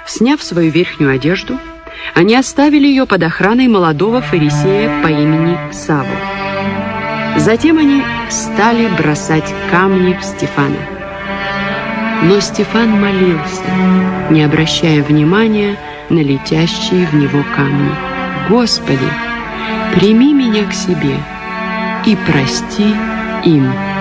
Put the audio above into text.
Сняв свою верхнюю одежду, они оставили ее под охраной молодого фарисея по имени Савл. Затем они стали бросать камни в Стефана. Но Стефан молился, не обращая внимания на летящие в него камни. «Господи, прими меня к себе и прости им».